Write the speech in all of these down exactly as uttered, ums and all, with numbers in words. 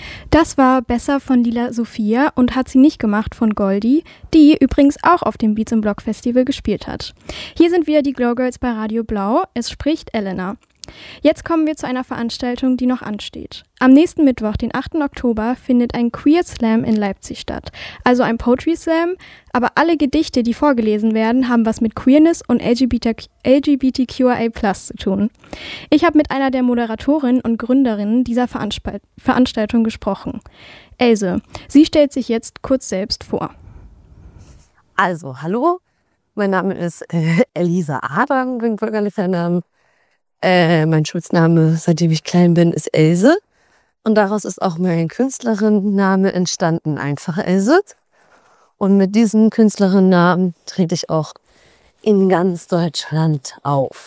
Das war Besser von Lila Sophia und Hat sie nicht gemacht von Goldie, die übrigens auch auf dem Beats im Block Festival gespielt hat. Hier sind wieder die Glow Girls bei Radio Blau. Es spricht Elena. Jetzt kommen wir zu einer Veranstaltung, die noch ansteht. Am nächsten Mittwoch, den achten Oktober, findet ein Queer Slam in Leipzig statt. Also ein Poetry Slam, aber alle Gedichte, die vorgelesen werden, haben was mit Queerness und L G B T Q I A plus zu tun. Ich habe mit einer der Moderatorinnen und Gründerinnen dieser Veranstalt- Veranstaltung gesprochen. Else, sie stellt sich jetzt kurz selbst vor. Also, hallo, mein Name ist äh, Elisa Adam, bin bürgerlicher Name. Äh, mein Schutzname, seitdem ich klein bin, ist Else. Und daraus ist auch mein Künstlerinnenname entstanden, einfach Else. Und mit diesem Künstlerinnennamen trete ich auch in ganz Deutschland auf.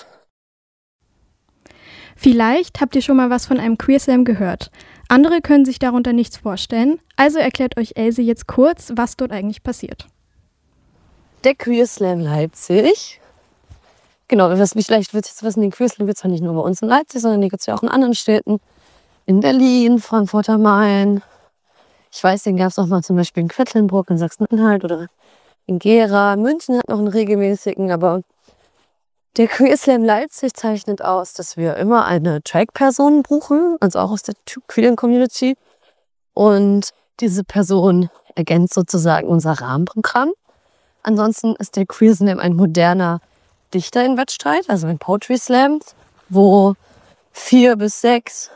Vielleicht habt ihr schon mal was von einem Queer Slam gehört. Andere können sich darunter nichts vorstellen. Also erklärt euch Else jetzt kurz, was dort eigentlich passiert. Der Queer Slam Leipzig. Genau, was mich vielleicht wird jetzt wissen, den Queer Slam gibt es ja nicht nur bei uns in Leipzig, sondern den gibt es ja auch in anderen Städten. In Berlin, Frankfurt am Main. Ich weiß, den gab es auch mal zum Beispiel in Quedlinburg, in Sachsen-Anhalt oder in Gera. München hat noch einen regelmäßigen, aber der Queer Slam Leipzig zeichnet aus, dass wir immer eine Track-Person buchen, also auch aus der queeren Community. Und diese Person ergänzt sozusagen unser Rahmenprogramm. Ansonsten ist der Queer Slam ein moderner Dichter in Wettstreit, also ein Poetry Slam, wo vier bis sechs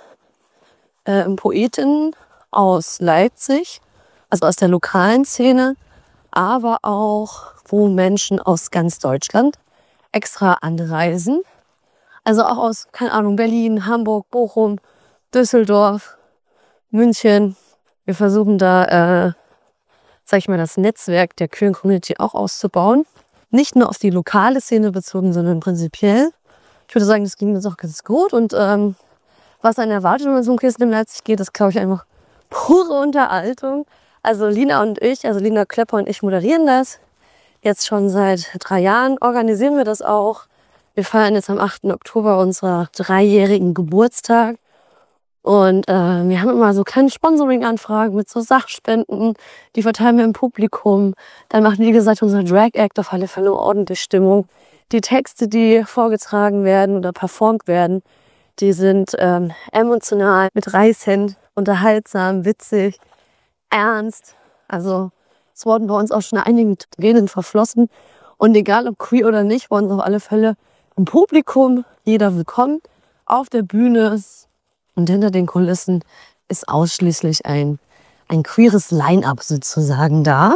äh, Poetinnen aus Leipzig, also aus der lokalen Szene, aber auch wo Menschen aus ganz Deutschland extra anreisen. Also auch aus, keine Ahnung, Berlin, Hamburg, Bochum, Düsseldorf, München. Wir versuchen da, äh, sag ich mal, das Netzwerk der queeren Community auch auszubauen. Nicht nur auf die lokale Szene bezogen, sondern prinzipiell. Ich würde sagen, das ging uns auch ganz gut. Und ähm, was einen erwartet, wenn man so ein Queer Slam Leipzig geht, ist, glaube ich, einfach pure Unterhaltung. Also Lina und ich, also Lina Klepper und ich moderieren das. Jetzt schon seit drei Jahren organisieren wir das auch. Wir feiern jetzt am achten Oktober unseren dreijährigen Geburtstag. Und äh, wir haben immer so kleine Sponsoring-Anfragen mit so Sachspenden, die verteilen wir im Publikum. Dann macht, wie gesagt, unser Drag-Act auf alle Fälle ordentlich Stimmung. Die Texte, die vorgetragen werden oder performt werden, die sind ähm, emotional, mitreißend, unterhaltsam, witzig, ernst. Also es wurden bei uns auch schon einige Tränen verflossen. Und egal ob queer oder nicht, waren auf alle Fälle im Publikum jeder willkommen. Auf der Bühne und hinter den Kulissen ist ausschließlich ein, ein queeres Line-up sozusagen da.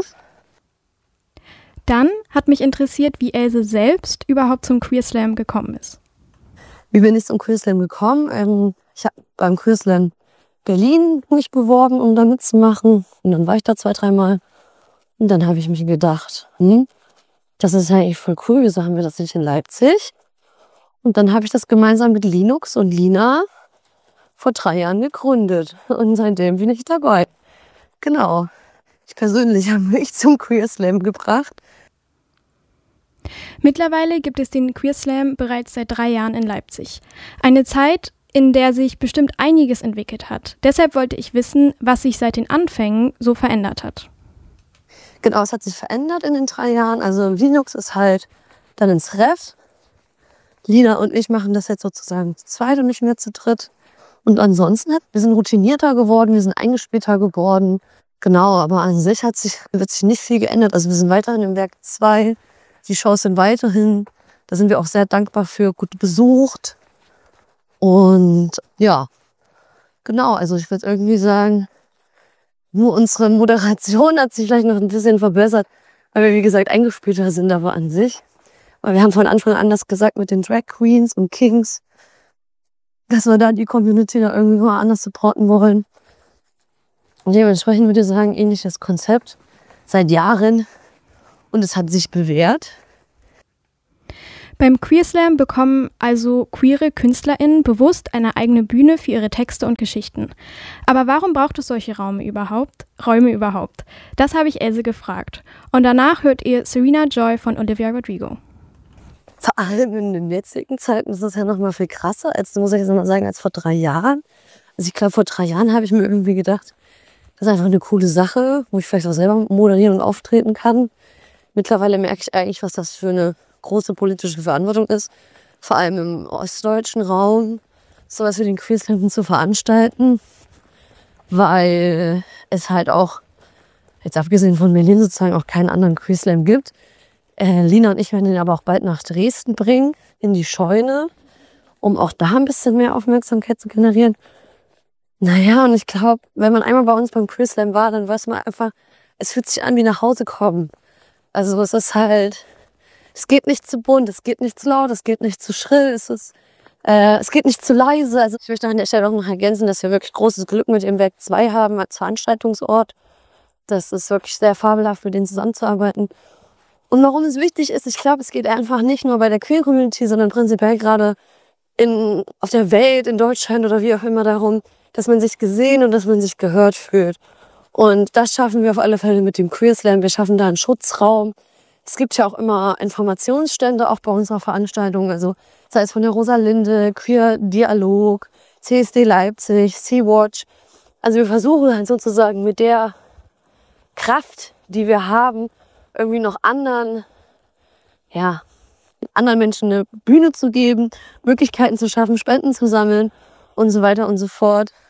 Dann hat mich interessiert, wie Else selbst überhaupt zum Queer Slam gekommen ist. Wie bin ich zum Queer Slam gekommen? Ähm, ich habe beim Queer Slam Berlin mich beworben, um da mitzumachen. Und dann war ich da zwei, dreimal. Und dann habe ich mich gedacht, hm, das ist ja eigentlich voll cool, wieso haben wir das nicht in Leipzig? Und dann habe ich das gemeinsam mit Linux und Lina vor drei Jahren gegründet. Und seitdem bin ich dabei. Genau. Ich persönlich habe mich zum Queer Slam gebracht. Mittlerweile gibt es den Queer Slam bereits seit drei Jahren in Leipzig. Eine Zeit, in der sich bestimmt einiges entwickelt hat. Deshalb wollte ich wissen, was sich seit den Anfängen so verändert hat. Genau, es hat sich verändert in den drei Jahren. Also Linux ist halt dann ins Ref. Lina und ich machen das jetzt sozusagen zu zweit und nicht mehr zu dritt. Und ansonsten, wir sind routinierter geworden, wir sind eingespielter geworden. Genau, aber an sich hat sich, wird sich nicht viel geändert. Also wir sind weiterhin im Werk zwei. Die Shows sind weiterhin, da sind wir auch sehr dankbar für, gut besucht. Und ja, genau, also ich würde irgendwie sagen, nur unsere Moderation hat sich vielleicht noch ein bisschen verbessert, weil wir, wie gesagt, eingespielter sind, aber an sich. Weil wir haben von Anfang an das gesagt mit den Drag Queens und Kings, dass wir da die Community da irgendwie mal anders supporten wollen. Und dementsprechend würde ich sagen, ähnliches Konzept seit Jahren und es hat sich bewährt. Beim Queer Slam bekommen also queere KünstlerInnen bewusst eine eigene Bühne für ihre Texte und Geschichten. Aber warum braucht es solche Räume überhaupt? Räume überhaupt? Das habe ich Else gefragt. Und danach hört ihr Serena Joy von Olivia Rodrigo. Vor allem in den jetzigen Zeiten ist es ja noch mal viel krasser, als muss ich jetzt mal sagen, als vor drei Jahren. Also ich glaube, vor drei Jahren habe ich mir irgendwie gedacht, das ist einfach eine coole Sache, wo ich vielleicht auch selber moderieren und auftreten kann. Mittlerweile merke ich eigentlich, was das für eine große politische Verantwortung ist, vor allem im ostdeutschen Raum, sowas wie den Queer Slam zu veranstalten, weil es halt auch, jetzt abgesehen von Berlin sozusagen, auch keinen anderen Queer Slam gibt. Äh, Lina und ich werden den aber auch bald nach Dresden bringen, in die Scheune, um auch da ein bisschen mehr Aufmerksamkeit zu generieren. Naja, und ich glaube, wenn man einmal bei uns beim Queer Slam war, dann weiß man einfach, es fühlt sich an wie nach Hause kommen. Also es ist halt, es geht nicht zu bunt, es geht nicht zu laut, es geht nicht zu schrill, es ist, äh, es geht nicht zu leise. Also ich möchte an der Stelle auch noch ergänzen, dass wir wirklich großes Glück mit dem Werk zwei haben als Veranstaltungsort. Das ist wirklich sehr fabelhaft, mit denen zusammenzuarbeiten. Und warum es wichtig ist, ich glaube, es geht einfach nicht nur bei der Queer-Community, sondern prinzipiell gerade in, auf der Welt, in Deutschland oder wie auch immer darum, dass man sich gesehen und dass man sich gehört fühlt. Und das schaffen wir auf alle Fälle mit dem Queer Slam. Wir schaffen da einen Schutzraum. Es gibt ja auch immer Informationsstände, auch bei unserer Veranstaltung. Also sei es von der Rosalinde, Queer Dialog, C S D Leipzig, Sea-Watch. Also wir versuchen halt sozusagen mit der Kraft, die wir haben, irgendwie noch anderen, ja, anderen Menschen eine Bühne zu geben, Möglichkeiten zu schaffen, Spenden zu sammeln und so weiter und so fort.